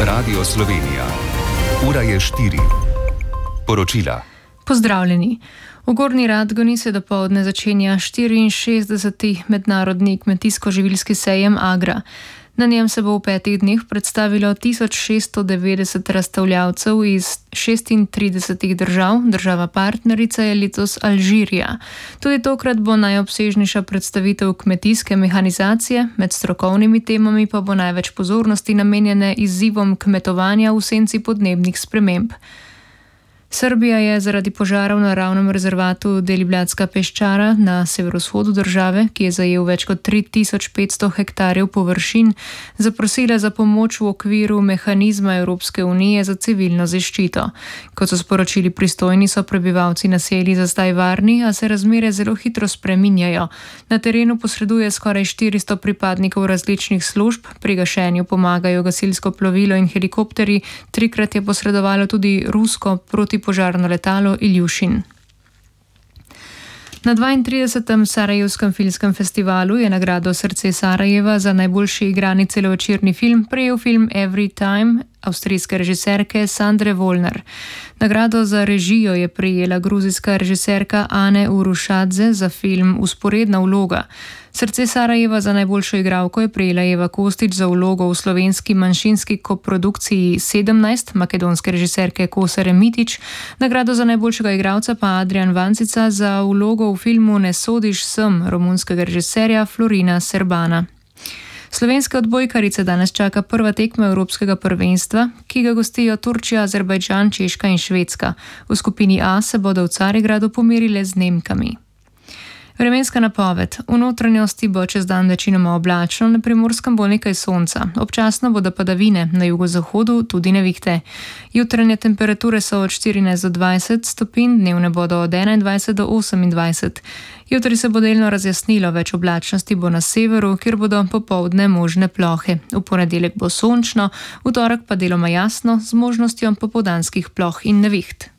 Radio Slovenija. Ura je 4. Poročila. Pozdravljeni. V Gornji Radgoni se dopoldne začenja 64. mednarodni kmetijsko-živilski sejem Agra. Na njem se bo v 5 dneh predstavilo 1690 razstavljavcev iz 36 držav, država partnerica je letos Alžirija. Tudi tokrat bo najobsežnejša predstavitev kmetijske mehanizacije, med strokovnimi temami pa bo največ pozornosti namenjene izzivom kmetovanja v senci podnebnih sprememb. Srbija je zaradi požara v naravnem rezervatu Deliblatska peščara na severovzhodu države, ki je zajel več kot 3500 hektarjev površin, zaprosila za pomoč v okviru mehanizma Evropske unije za civilno zaščito. Kot so sporočili pristojni, so prebivalci naselij za zdaj varni, a se razmere zelo hitro spreminjajo. Na terenu posreduje skoraj 400 pripadnikov različnih služb, pri gašenju pomagajo gasilsko plovilo in helikopterji, 3-krat je posredovalo tudi rusko protipožarno letalo Iljušin. Na 32. Sarajevskem filmskem festivalu je nagrado Srce Sarajeva za najboljši igrani celovečerni film prejel film Every Time avstrijske režiserke Sandre Volner. Nagrado za režijo je prejela gruzijska režiserka Ane Urušadze za film Usporedna vloga. Srce Sarajeva za najboljšo igralko je prejela Eva Kostić za vlogo v slovenski manjšinski koprodukciji 17 makedonske režiserke Kosare Mitić, nagrado za najboljšega igralca pa Adrian Vancica za vlogo v filmu Ne sodiš sem romunskega režiserja Florina Serbana. Slovenske odbojkarice danes čaka prva tekma Evropskega prvenstva, ki ga gostijo Turčija, Azerbajdžan, Češka in Švedska. V skupini A se bodo v Carigradu pomerile z Nemkami. Vremenska napoved. V notranjosti bo čez dan večinoma oblačno, na Primorskem bo nekaj sonca. Občasno bodo padavine, na jugozahodu tudi nevihte. Jutranje temperature so od 14 do 20 stopinj, dnevne bodo od 21 do 28. Jutri se bo delno razjasnilo, več oblačnosti bo na severu, kjer bodo popoldne možne plohe. V ponedeljek bo sončno, v torek pa deloma jasno, z možnostjo popoldanskih ploh in neviht.